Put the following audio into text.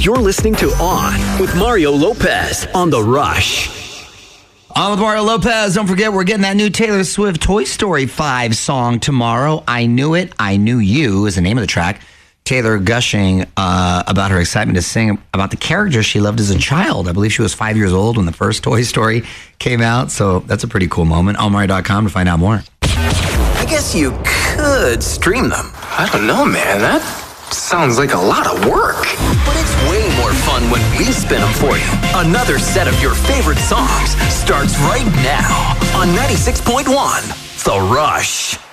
You're listening to On with Mario Lopez on The Rush. On with Mario Lopez. Don't forget, we're getting that new Taylor Swift Toy Story 5 song tomorrow. I Knew It, I Knew You is the name of the track. Taylor gushing about her excitement to sing about the character she loved as a child. I believe she was 5 years old when the first Toy Story came out, so that's a pretty cool moment. OnMario.com to find out more. I guess you could stream them. I don't know, man. That sounds like a lot of work. But it's way more fun when we spin them for you. Another set of your favorite songs starts right now on 96.1 The Rush.